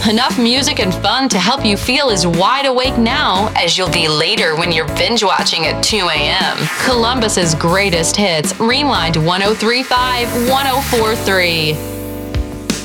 Enough music and fun to help you feel as wide awake now as you'll be later when you're binge watching at 2 a.m. Columbus's greatest hits, Rewind 103.5, 104.3.